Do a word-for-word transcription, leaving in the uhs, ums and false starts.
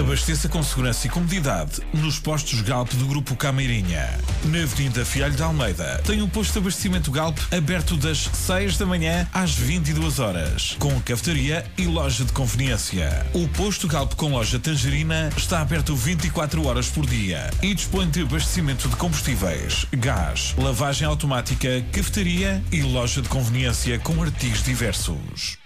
Abasteça com segurança e comodidade nos postos Galp do Grupo Cameirinha. Na Avenida Fialho de Almeida tem um posto de abastecimento Galp aberto das seis da manhã às vinte e duas horas, com cafetaria e loja de conveniência. O posto Galp com loja Tangerina está aberto vinte e quatro horas por dia e dispõe de abastecimento de combustíveis, gás, lavagem automática, cafetaria e loja de conveniência com artigos diversos.